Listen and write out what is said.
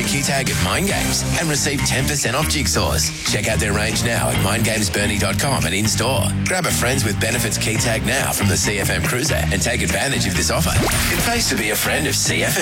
key tag at Mind Games and receive 10% off jigsaws. Check out their range now at mindgamesburnie.com and in-store. Grab a Friends with Benefits key tag now from the CFM Cruiser and take advantage of this offer. It pays to be a friend of CFM.